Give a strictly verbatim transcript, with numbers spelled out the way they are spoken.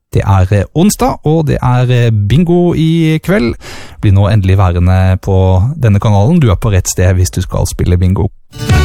Det er onsdag, og det er bingo i kveld. Blir nå endelig værende på denne kanalen. Du er på rett sted hvis du skal spille bingo.